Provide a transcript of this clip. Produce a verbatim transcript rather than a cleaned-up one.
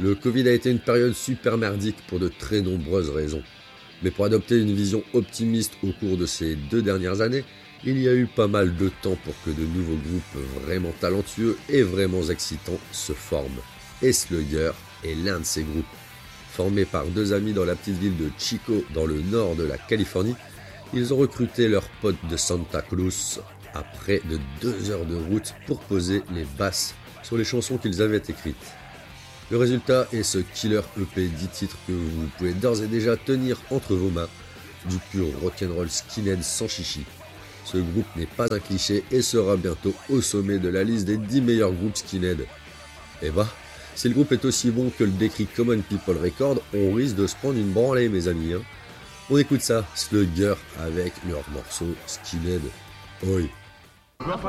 Le Covid a été une période super merdique pour de très nombreuses raisons. Mais pour adopter une vision optimiste au cours de ces deux dernières années, il y a eu pas mal de temps pour que de nouveaux groupes vraiment talentueux et vraiment excitants se forment. Et Slugger est l'un de ces groupes. Formés par deux amis dans la petite ville de Chico, dans le nord de la Californie, ils ont recruté leurs potes de Santa Cruz à près de deux heures de route pour poser les basses sur les chansons qu'ils avaient écrites. Le résultat est ce killer E P dix titres que vous pouvez d'ores et déjà tenir entre vos mains, du pur rock'n'roll skinhead sans chichi. Ce groupe n'est pas un cliché et sera bientôt au sommet de la liste des dix meilleurs groupes skinhead. Et bah, si le groupe est aussi bon que le décrit Common People Record, on risque de se prendre une branlée mes amis. Hein. On écoute ça, Slugger avec leur morceau Skinhead. Oi.